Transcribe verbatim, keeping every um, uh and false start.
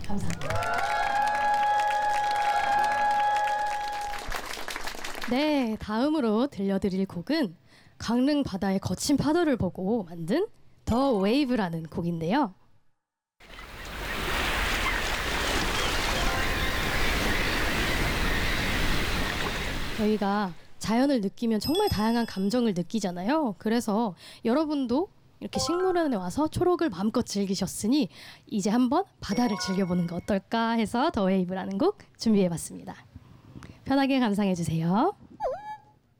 감사합니다. 네, 다음으로 들려드릴 곡은 강릉 바다의 거친 파도를 보고 만든 더 웨이브라는 곡인데요. 저희가 자연을 느끼면 정말 다양한 감정을 느끼잖아요. 그래서 여러분도 이렇게 식물원에 와서 초록을 마음껏 즐기셨으니 이제 한번 바다를 즐겨보는 거 어떨까 해서 더 웨이브라는 곡 준비해봤습니다. 편하게 감상해주세요.